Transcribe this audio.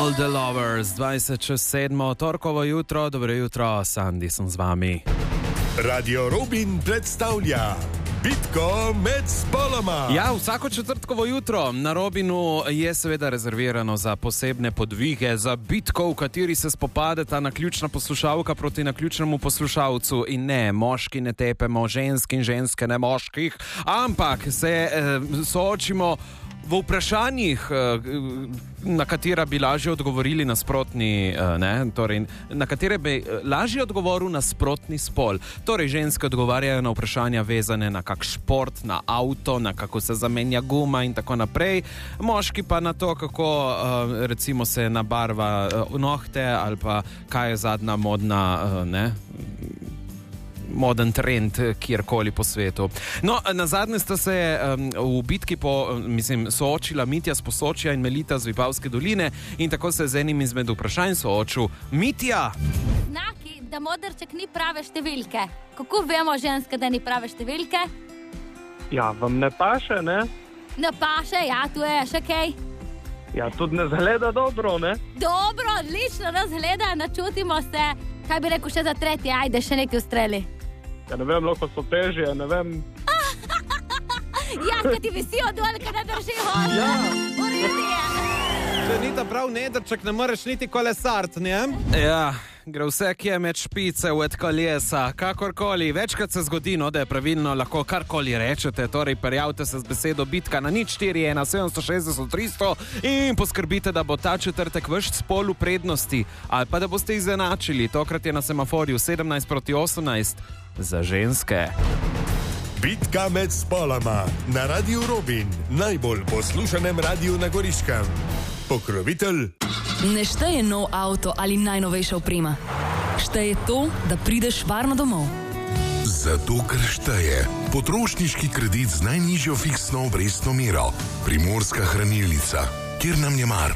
All the Lovers, 20:07, torkovo jutro, dobro jutro, Sandy sem z vami. Radio Robin predstavlja Bitko med spoloma. Ja, vsako četrtkovo jutro na Robinu je seveda rezervirano za posebne podvige, za bitko, v kateri se spopadeta naključna poslušalka proti naključnemu poslušalcu. In ne, moški ne tepemo žensk in ženske ne moških, ampak se soočimo v vprašanjih, na katera bi lažje odgovorili nasprotni, torej, na katere bi lažje odgovoril nasprotni spol. Torej, ženske odgovarjajo na vprašanja vezane na kak šport, na avto, na kako se zamenja guma in tako naprej. Moški pa na to, kako recimo se nabarva nohte ali pa kaj je zadnja modna, moden trend kjerkoli po svetu. No, nazadnje sta se v bitki soočila Mitja z Posočja in Melita z Vipavske doline in tako se z enim izmed vprašanj soočil Mitja. Znaki, da modrček ni prave številke. Kako vemo ženske, da ni prave številke? Ja, vam ne paše, ne? Ne paše, ja, tu je še kaj. Ja, tudi ne zgleda dobro, ne? Dobro, odlično razgleda, načutimo se. Kaj bi rekel še za tretje? Ajde, še nekaj ustreli. Ja, ne vem, lahko so težje, ne vem. Ja, kad ti visijo dol, kad ne drži hod. Ja. Uriti je. Če ni ta prav nedrček, ne moreš niti kolesart, ne? Ja, gre vse, ki je med špice od kolesa, kakorkoli. Večkrat se zgodi, da je pravilno, lahko karkoli rečete, torej prijavite se z besedo bitka na 041 760 300 in poskrbite, da bo ta četrtek vaš spol v prednosti, ali pa da boste izenačili. Tokrat je na semaforju 17:18 za ženske. Bitka med spoloma na Radio Robin, najbolj poslušanem radiju na Goriškem. Pokrovitelj. Ne šteje nov avto ali najnovejša oprema. Šteje to, da prideš varno domov. Zato, ker šteje potrošniški kredit z najnižjo fiksno obrestno mero. Primorska hranilnica, kjer nam je mar.